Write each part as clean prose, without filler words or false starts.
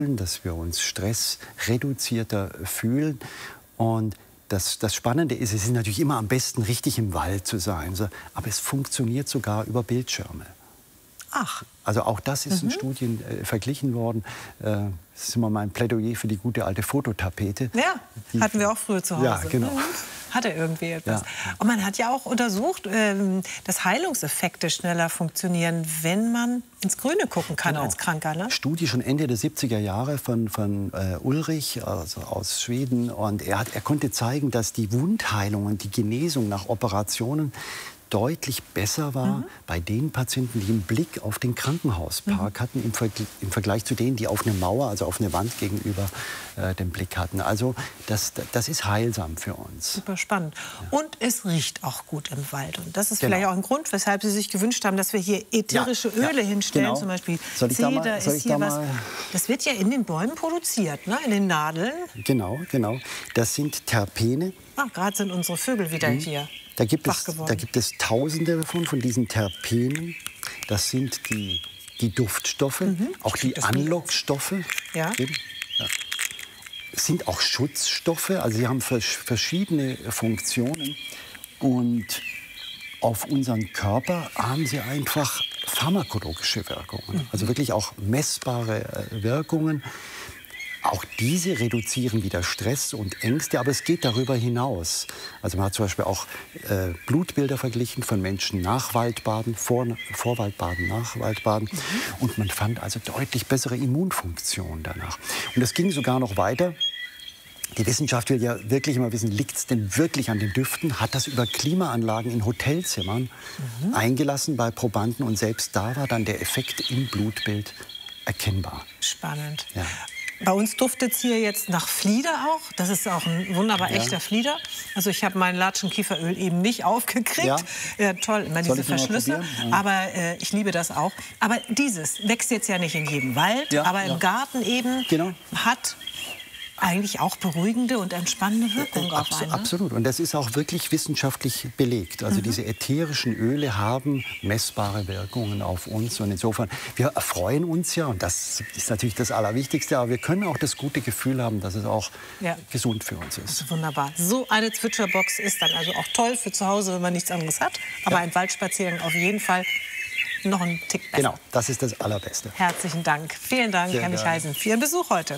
dass wir uns stressreduzierter fühlen. Und das Spannende ist, es ist natürlich immer am besten, richtig im Wald zu sein. Aber es funktioniert sogar über Bildschirme. Ach. Also auch das ist in Studien verglichen worden. Das ist immer mein Plädoyer für die gute alte Fototapete. Ja, hatten wir auch früher zu Hause. Ja, genau. Hatte irgendwie etwas. Ja. Und man hat ja auch untersucht, dass Heilungseffekte schneller funktionieren, wenn man ins Grüne gucken kann als Kranker. Ne? Studie schon Ende der 70er Jahre von Ulrich, also aus Schweden. Und er konnte zeigen, dass die Wundheilung und die Genesung nach Operationen deutlich besser war bei den Patienten, die einen Blick auf den Krankenhauspark hatten, im Vergleich zu denen, die auf eine Mauer, also auf eine Wand gegenüber den Blick hatten. Also das ist heilsam für uns. Super spannend. Ja. Und es riecht auch gut im Wald. Und das ist vielleicht auch ein Grund, weshalb Sie sich gewünscht haben, dass wir hier ätherische Öle hinstellen. Genau. Zum Beispiel Zeder ist hier was. Das wird ja in den Bäumen produziert, ne? In den Nadeln. Genau. Das sind Terpene. Gerade sind unsere Vögel wieder hier. Da gibt es Tausende von diesen Terpenen. Das sind die Duftstoffe, auch die Anlockstoffe. Ja. Es sind auch Schutzstoffe, also sie haben verschiedene Funktionen. Und auf unseren Körper haben sie einfach pharmakologische Wirkungen, also wirklich auch messbare Wirkungen. Auch diese reduzieren wieder Stress und Ängste, aber es geht darüber hinaus. Also man hat zum Beispiel auch Blutbilder verglichen von Menschen nach Waldbaden, vor Waldbaden, nach Waldbaden. Und man fand also deutlich bessere Immunfunktion danach. Und es ging sogar noch weiter. Die Wissenschaft will ja wirklich immer wissen, liegt es denn wirklich an den Düften? Hat das über Klimaanlagen in Hotelzimmern eingelassen bei Probanden? Und selbst da war dann der Effekt im Blutbild erkennbar. Spannend. Ja. Bei uns duftet es hier jetzt nach Flieder auch. Das ist auch ein wunderbar echter Flieder. Also ich habe mein Latschenkieferöl eben nicht aufgekriegt. Ja, toll, immer diese Verschlüsse. Ja. Aber ich liebe das auch. Aber dieses wächst jetzt ja nicht in jedem Wald, aber im Garten eben hat eigentlich auch beruhigende und entspannende Wirkung auf einen. Absolut. Und das ist auch wirklich wissenschaftlich belegt. Also diese ätherischen Öle haben messbare Wirkungen auf uns. Und insofern, wir erfreuen uns ja, und das ist natürlich das Allerwichtigste, aber wir können auch das gute Gefühl haben, dass es auch gesund für uns ist. Das ist wunderbar. So eine Zwitscherbox ist dann also auch toll für zu Hause, wenn man nichts anderes hat. Aber ein Waldspaziergang auf jeden Fall noch einen Tick besser. Genau, das ist das Allerbeste. Herzlichen Dank. Vielen Dank, Herr Michaisen, für Ihren Besuch heute.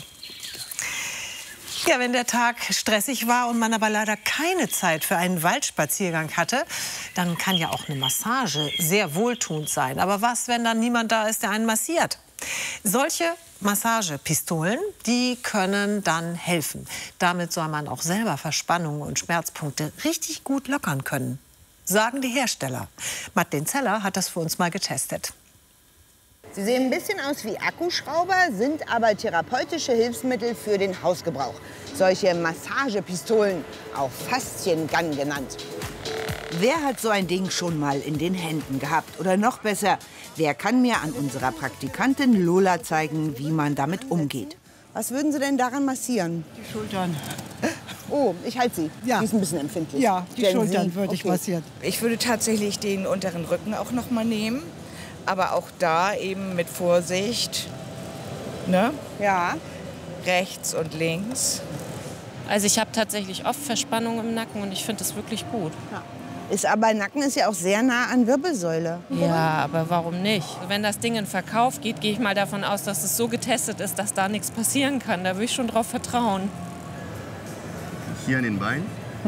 Ja, wenn der Tag stressig war und man aber leider keine Zeit für einen Waldspaziergang hatte, dann kann ja auch eine Massage sehr wohltuend sein. Aber was, wenn dann niemand da ist, der einen massiert? Solche Massagepistolen, die können dann helfen. Damit soll man auch selber Verspannungen und Schmerzpunkte richtig gut lockern können, sagen die Hersteller. Martin Zeller hat das für uns mal getestet. Sie sehen ein bisschen aus wie Akkuschrauber, sind aber therapeutische Hilfsmittel für den Hausgebrauch. Solche Massagepistolen, auch Fasziengun genannt. Wer hat so ein Ding schon mal in den Händen gehabt? Oder noch besser, wer kann mir an unserer Praktikantin Lola zeigen, wie man damit umgeht? Was würden Sie denn daran massieren? Die Schultern. Oh, ich halte sie. Ja. Die ist ein bisschen empfindlich. Ja, die Schultern würde ich massieren. Ich würde tatsächlich den unteren Rücken auch noch mal nehmen. Aber auch da eben mit Vorsicht, ne? Ja. Rechts und links. Also ich habe tatsächlich oft Verspannung im Nacken und ich finde das wirklich gut. Ja. Nacken ist ja auch sehr nah an Wirbelsäule. Ja, aber warum nicht? Wenn das Ding in Verkauf geht, gehe ich mal davon aus, dass es so getestet ist, dass da nichts passieren kann. Da würde ich schon drauf vertrauen. Hier an den Beinen.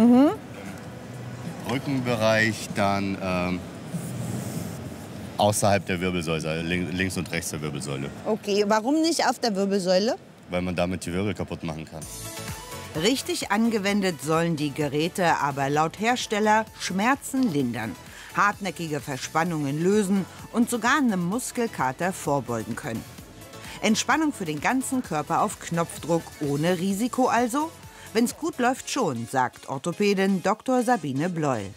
Rückenbereich dann außerhalb der Wirbelsäule, links und rechts der Wirbelsäule. Okay, warum nicht auf der Wirbelsäule? Weil man damit die Wirbel kaputt machen kann. Richtig angewendet sollen die Geräte aber laut Hersteller Schmerzen lindern, hartnäckige Verspannungen lösen und sogar einem Muskelkater vorbeugen können. Entspannung für den ganzen Körper auf Knopfdruck, ohne Risiko also? Wenn's gut läuft schon, sagt Orthopädin Dr. Sabine Bleuel.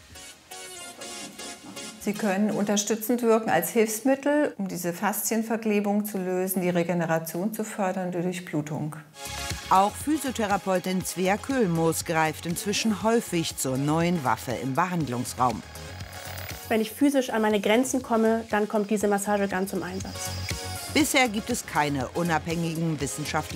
Sie können unterstützend wirken als Hilfsmittel, um diese Faszienverklebung zu lösen, die Regeneration zu fördern durch Durchblutung. Auch Physiotherapeutin Svea Köhlmoos greift inzwischen häufig zur neuen Waffe im Behandlungsraum. Wenn ich physisch an meine Grenzen komme, dann kommt diese Massagegun zum Einsatz. Bisher gibt es keine unabhängigen wissenschaftlichen